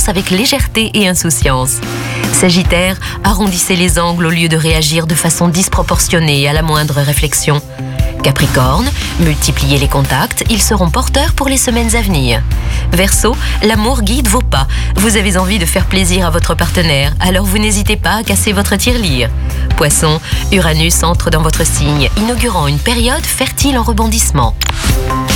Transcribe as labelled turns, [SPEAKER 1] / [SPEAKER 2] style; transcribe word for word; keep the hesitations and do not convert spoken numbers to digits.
[SPEAKER 1] balance avec légèreté et insouciance. Sagittaire, arrondissez les angles au lieu de réagir de façon disproportionnée à la moindre réflexion. Capricorne, multipliez les contacts, ils seront porteurs pour les semaines à venir. Verseau, l'amour guide vos pas. Vous avez envie de faire plaisir à votre partenaire, alors vous n'hésitez pas à casser votre tirelire. Poisson, Uranus entre dans votre signe, inaugurant une période fertile en rebondissements.